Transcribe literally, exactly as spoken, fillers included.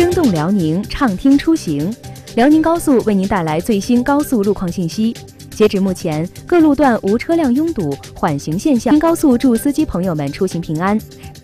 生动辽宁，畅听出行。辽宁高速为您带来最新高速路况信息。截止目前，各路段无车辆拥堵，缓行现象。高速祝司机朋友们出行平安。